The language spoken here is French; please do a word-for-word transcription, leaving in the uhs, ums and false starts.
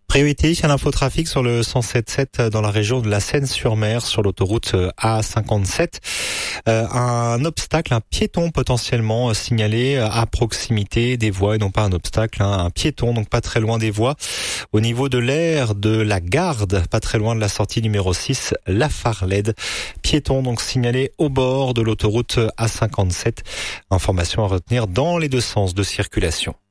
Priorité à l'infotrafic sur le cent sept sept dans la région de la Seine-sur-Mer, sur l'autoroute A cinquante-sept. Euh, un obstacle, un piéton potentiellement signalé à proximité des voies, et non pas un obstacle, hein, un piéton, donc pas très loin des voies. Au niveau de l'aire de la Garde, pas très loin de la sortie numéro six, la Farlède. Piéton donc signalé au bord de l'autoroute A cinquante-sept. Information à retenir dans les deux sens de circulation.